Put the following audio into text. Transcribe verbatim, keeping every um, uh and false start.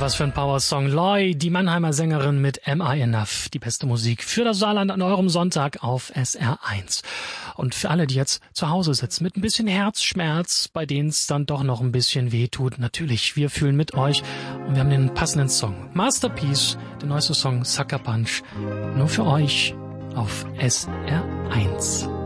das für ein Power-Song? Loy, die Mannheimer Sängerin mit Am I Enough? Die beste Musik für das Saarland an eurem Sonntag auf S R eins. Und für alle, die jetzt zu Hause sitzen mit ein bisschen Herzschmerz, bei denen es dann doch noch ein bisschen weh tut, natürlich, wir fühlen mit euch und wir haben den passenden Song. Masterpiece, der neueste Song Sucker Punch, nur für euch auf S R eins.